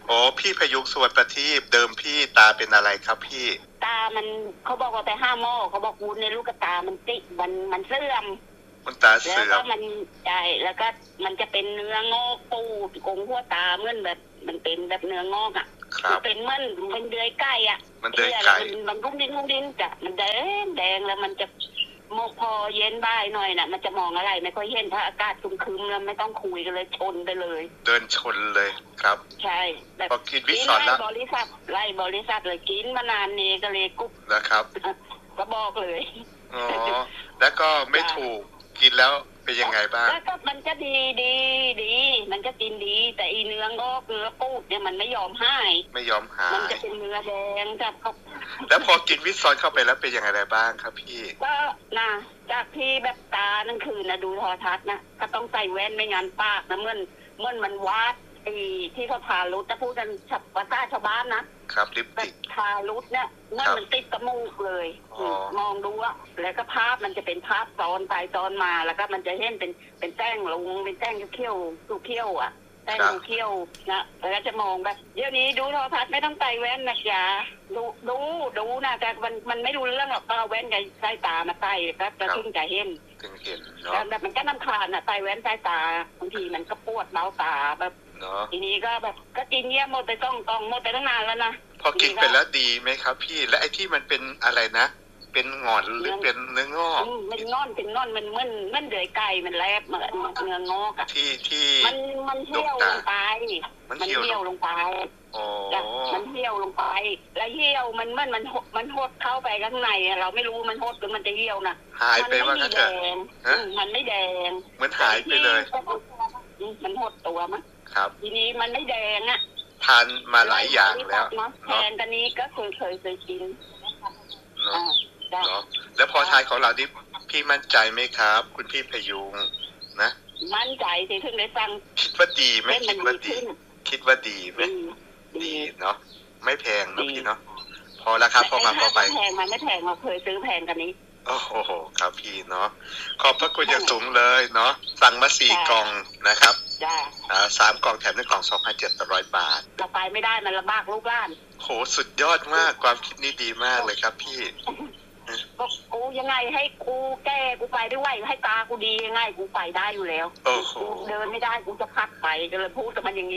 อ๋อพี่พยุงสุวรรณประทีปเดิมพี่ตาเป็นอะไรครับพี่ตามันเขาบอกว่าไปห้าหมอเขาบอกวูในลูกตามันติมันเสื่อมมันตาแล้วเสื่อก็มมันใช่แล้วก็มันจะเป็นเนื้องอกปูดกงหัวตาเหมือนแบบมันเป็นแบบเนื้องอกอ่ะมันเป็นเหมือนมันเดือยไก่อ่ะมันเดือยไก่มันรุ่งดิ้นจ้ะมันแดงแล้วมันจะมองพอเย็นบ่ายหน่อยน่ะมันจะมองอะไรไม่ค่อยเห็นถ้าอากาศคึมๆแล้วไม่ต้องคุยกันเลยชนไปเลยเดินชนเลยครับใช่แบบพอกินวิสอนแล้วบริษัทเลยกินมานานนี้ก็เลยกุ๊บนะครับก็บอกเลยอ๋อแล้วก็ไม่ถูกกินแล้วเป็นยังไงบ้างแล้วก็มันจะดีมันจะกินดีแต่อีเนื้องอกเนื้อปูดเนี่ยมันไม่ยอมหายมันจะเป็นเนื้อแดงจับเขาแล้วพอกินวิซอนเข้าไปแล้วเป็นยังไงบ้างครับพี่ก็นะจากที่แบบตานั่นคือนะดูโทรทัศน์นะก็ต้องใส่แว่นไม่งั้นปากนะเมื่อมันวาดที่เขาทารุดจะพูดกันภาษาชาวบ้านนะครับลิปติกทารุดเนี่ยมันติดกระมูกเลยมองดูอะแล้วก็ภาพมันจะเป็นภาพซ้อนไปซ้อนมาแล้วก็มันจะเห็นเป็นแต้งลงเป็นแต้งเขี้ยวสูเขี้ยวอะแต้งเขี้ยวนะแล้วจะมองแบบเดี๋ยวนี้ดูโทรทัศน์ไม่ต้องใส่แว่นนะจ๊ะดูนะแต่มันไม่รู้เรื่องหรอกก็เอาแว่นกับสายตามาใส่ก็จะถึงจะเห็นเนาะแบบมันก็น้ำคาญอะใส่แว่นสายตาบางทีมันก็ปวดเบ้าตาแบบทีนี้ก็แบบก็กินเงี้ยหมดไปต้องหมดไปตั้งนานแล้วนะพอกินไปแล้วดีไหมครับพี่และไอ้ที่มันเป็นอะไรนะเป็นงอนหรือเป็นเนื้องอกมันงอนเป็นงอนมันเดือยไก่มันแลบเนื้องอกอะที่มันเหี่ยวลงไปมันเหี่ยวลงไปอ๋อมันเหี่ยวลงไปแล้วเหี่ยวมันหดเข้าไปข้างในเราไม่รู้มันหดหรือมันจะเหี่ยวนะหายไปว่างั้นเถอะมันไม่แดงเหมือนหายไปเลยมันหดตัวมั้งครับทีนี้มันไม่แดงอ่ะทานมาหลายอย่างแล้วแทนตอนนี้ก็เคยกินเนาะแล้วพอทานของเรานี่พี่มั่นใจไหมครับคุณพี่พยุงนะมั่นใจสิถึงได้ฟังคิดว่าดีไหมคิดว่าดีไหมดีเนาะไม่แพงนะพี่เนาะพอราคาพอมาพอไปแพงมันไม่แพงเราเคยซื้อแพงกันนี้โอ้โหครับพี่เนาะขอบพระคุณอย่างสูงเลยเนาะสั่งมา4 กล่องนะครับ3 กล่องแถม1 กล่อง 2,700 บาทเราไปไม่ได้มันลำบากลูกหลานโหสุดยอดมากความคิดนี้ดีมากเลยครับพี่ก็กูยังไงให้กูแก้กูไปได้ไหวให้ตากูดียังไงกูไปได้อยู่แล้วกูเดินไม่ได้กูจะพักไปก็เลยพูดกับมันอย่างนี้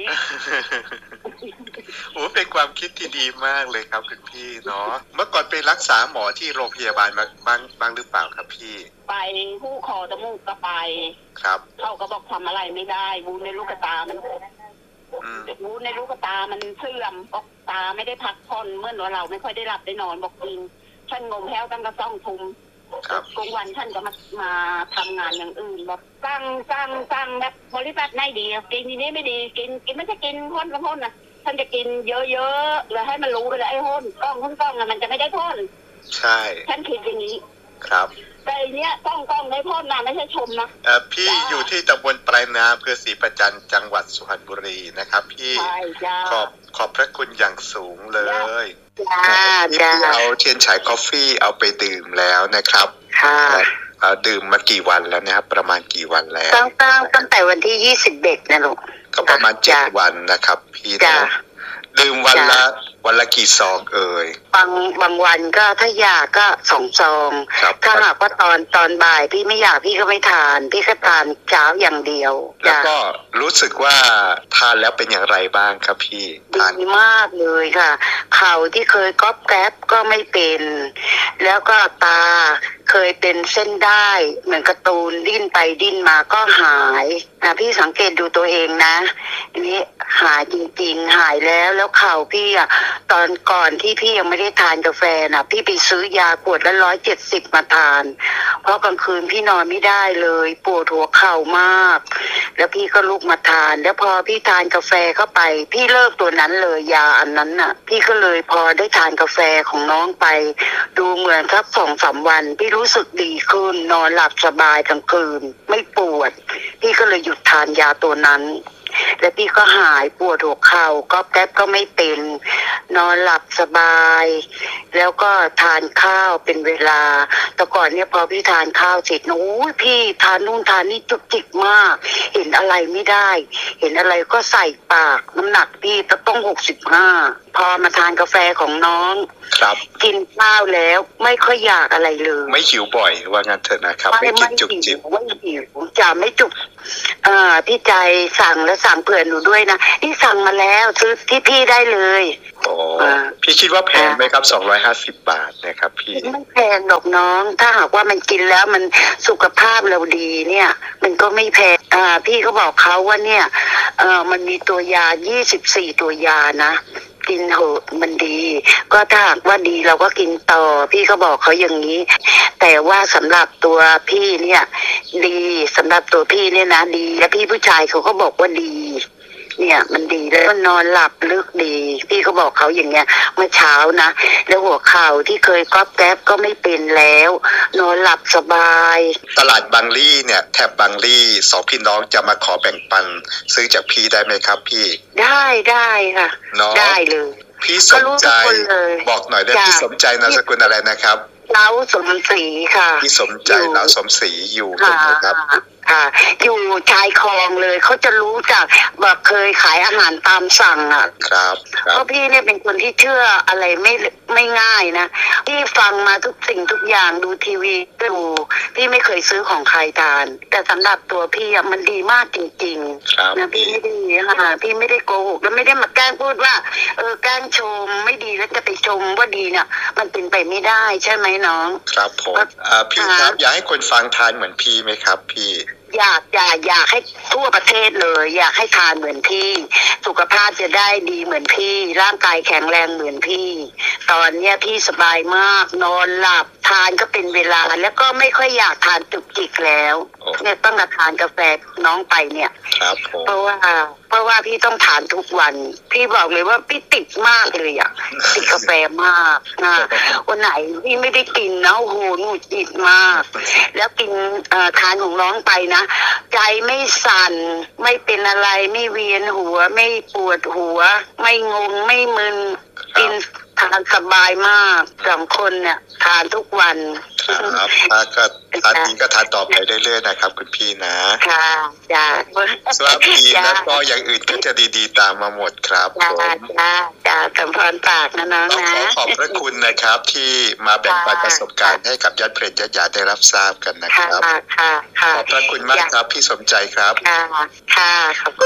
โอ้เป็นความคิดที่ดีมากเลยครับคุณพี่เนาะเมื่อก่อนไปรักษาหมอที่โรงพยาบาลบ้างหรือเปล่าครับพี่ไปผู้คอจมูกก็ไปครับเขาก็บอกทำอะไรไม่ได้วูในลูกตามันวูในลูกตามันเสื่อมบอกตาไม่ได้พักผ่อนเมื่อเราไม่ค่อยได้หลับได้นอนบอกจริงฉันงงแถวตั้งแต่2 ทุ่มกลางวันฉันก็มาทำงานอย่างอื่นแบบสั่งแบบบริษัทไหนดีกินทีนี้ไม่ดีกินไม่ใช่กินพ่นนะฉันจะกินเยอะๆเลยให้มันรู้ไปเลยไอ้พ่นกล้องมันจะไม่ได้พ่นใช่ฉันคิดอย่างนี้ครับแต่เนี้ยกล้องได้พ่นนะไม่ใช่ชมนะพี่อยู่ที่ตำบลปลายนาอำเภอศรีประจันจังหวัดสุพรรณบุรีนะครับพี่ขอบพระคุณอย่างสูงเลยที่เอาเทียนฉายกาแฟเอาไปดื่มแล้วนะครับดื่มมากี่วันแล้วนะครับประมาณกี่วันแล้วตั้งแต่วันที่21นะลูกก็ประมาณ7 วันนะครับพี่นะดื่มวันละกี่ซองเอ่ยบางวันก็ถ้าอยากก็2 ซองถ้าหากว่าตอนบ่ายพี่ไม่อยากพี่ก็ไม่ทานพี่ก็ทานเช้าอย่างเดียวแล้วก็รู้สึกว่าทานแล้วเป็นอย่างไรบ้างครับพี่ดีมากเลยค่ะเข่าที่เคยก๊อบแก๊บก็ไม่เป็นแล้วก็ตาเคยเป็นเส้นได้เหมือนการ์ตูนดิ้นไปดิ้นมาก็หายนะพี่สังเกตดูตัวเองนะอันนี้หายจริงๆหายแล้วเข่าพี่อ่ะตอนก่อนที่พี่ยังไม่ได้ทานกาแฟนะพี่ไปซื้อยาขวดละ170มาทานเพราะกลางคืนพี่นอนไม่ได้เลยปวดหัวเข่ามากแล้วพี่ก็ลุกมาทานแล้วพอพี่ทานกาแฟเข้าไปพี่เลิกตัวนั้นเลยยาอันนั้นน่ะพี่ก็เลยพอได้ทานกาแฟของน้องไปดูเหมือนสัก2-3 วันพี่รู้สึกดีขึ้นนอนหลับสบายทั้งคืนไม่ปวดพี่ก็เลยหยุดทานยาตัวนั้นแล้วพี่ก็หายปวดหัวเข่าก็แก๊บก็ไม่เป็นนอนหลับสบายแล้วก็ทานข้าวเป็นเวลาแต่ก่อนเนี่ยพอพี่ทานข้าวเสร็จโอ้ยพี่ทานนู่นทานนี่จุกจิกมากเห็นอะไรไม่ได้เห็นอะไรก็ใส่ปากน้ำหนักพี่ต้อง65พอมาทานกาแฟของน้องครับกินข้าวแล้วไม่ค่อยอยากอะไรเลยไม่หิวบ่อยว่างั้นเถอะนะครับไม่กินจุกจิกไม่หิวจะไม่จุกพี่ใจสั่งแล้วสั่งเผื่อหนูด้วยนะนี่สั่งมาแล้วซื้อที่พี่ได้เลยโอ้พี่คิดว่าแพงไหมครับ250 บาทนะครับพี่ไม่แพงหรอกน้องถ้าหากว่ามันกินแล้วมันสุขภาพเราดีเนี่ยมันก็ไม่แพงพี่ก็บอกเขาว่าเนี่ยมันมีตัวยา24ตัวยานะกินเหอะมันดีก็ถ้าหากว่าดีเราก็กินต่อพี่ก็บอกเขาอย่างนี้แต่ว่าสำหรับตัวพี่เนี่ยดีสำหรับตัวพี่เนี่ยนะดีและพี่ผู้ชายเขาก็บอกว่าดีเนี่ยมันดีแล้วนอนหลับลึกดีพี่เขาบอกเขาอย่างเงี้ยเมื่อเช้านะแล้วหัวเข่าที่เคยก๊อบแก๊บก็ไม่เป็นแล้วนอนหลับสบายตลาดบางลี่เนี่ยแถบบางลี่สองพี่น้องจะมาขอแบ่งปันซื้อจากพี่ได้ไหมครับพี่ได้ค่ะได้เลยพี่สมใจบอกหน่อยได้พี่สมใจนามสกุลอะไรนะครับเล้าสมศรีค่ะพี่สมใจเล้าสมศรีอยู่ตรงไหนครับอยู่ชายคลองเลยเขาจะรู้จักแบบเคยขายอาหารตามสั่งครับเพราะพี่เนี่ยเป็นคนที่เชื่ออะไรไม่ง่ายนะพี่ฟังมาทุกสิ่งทุกอย่างดูทีวีดูพี่ไม่เคยซื้อของใครทานแต่สำหรับตัวพี่มันดีมากจริงๆนะพี่ไม่ได้พี่ไม่ได้โกหกแล้วไม่ได้มาแกล้งพูดว่าแกล้งชมไม่ดีแล้วจะไปชมว่าดีเนี่ยมันเป็นไปไม่ได้ใช่ไหมน้องครับผมพี่ครับอยากให้คนฟังทานเหมือนพี่ไหมครับพี่อยากให้ทั่วประเทศเลยอยากให้ทานเหมือนพี่สุขภาพจะได้ดีเหมือนพี่ร่างกายแข็งแรงเหมือนพี่ตอนเนี้ยพี่สบายมากนอนหลับทานก็เป็นเวลาแล้วก็ไม่ค่อยอยากทานจุกจิกแล้วเนี่ยต้องมาทานกาแฟน้องไปเนี่ยเพราะว่าพี่ต้องทานทุกวันพี่บอกเลยว่าพี่ติดมากเลยติดกาแฟมากวันไหนพี่ไม่ได้กินนะโอ้โหหงุดหงิดมากแล้วกินทานของน้องไปนะใจไม่สั่นไม่เป็นอะไรไม่เวียนหัวไม่ปวดหัวไม่งงไม่มึนกินทานสบายมาก2 คนเนี่ยทานทุกวันครับก็ทานนี้ก็ทานต่อไปเรื่อยๆนะครับคุณพี่นะค่ะจ้าสวัสดีแล้วก็อย่างอื่นก็จะดีๆตามมาหมดครับผมจ้าสมพรปากนะน้องนะขอบพระคุณนะครับที่มาแบ่งปันประสบการณ์ให้กับญาติเพลญญาติได้รับทราบกันนะครับค่ะขอบพระคุณมากครับพี่สมใจครับค่ะขอบคุณ